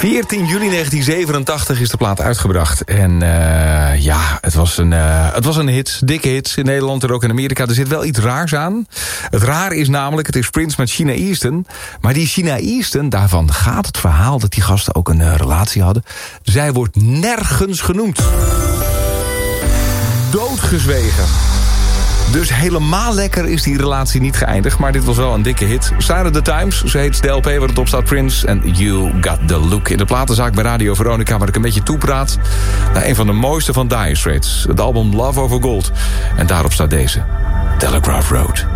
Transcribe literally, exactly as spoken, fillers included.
veertien juli negentien zevenentachtig is de plaat uitgebracht. En uh, ja, het was, een, uh, het was een hit, dikke hit in Nederland en ook in Amerika. Er zit wel iets raars aan. Het raar is namelijk, het is Prince met Sheena Easton. Maar die Sheena Easton, daarvan gaat het verhaal dat die gasten ook een uh, relatie hadden. Zij wordt nergens genoemd. Doodgezwegen. Dus helemaal lekker is die relatie niet geëindigd. Maar dit was wel een dikke hit. Sarah The Times, ze heet de L P waar het op staat, Prince. En You Got The Look. In de platenzaak bij Radio Veronica, waar ik een beetje toepraat naar een van de mooiste van Dire Straits. Het album Love Over Gold. En daarop staat deze. Telegraph Road.